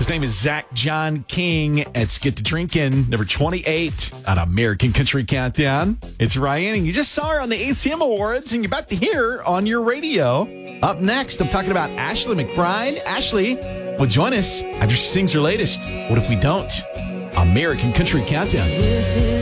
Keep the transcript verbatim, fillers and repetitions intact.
name is Zach John King. It's Get to Drinking, number twenty-eight on American Country Countdown. It's Ryan, and you just saw her on the A C M Awards, and you're about to hear her on your radio. Up next, I'm talking about Ashley McBryde. Ashley will join us after she sings her latest, What If We Don't? American Country Countdown.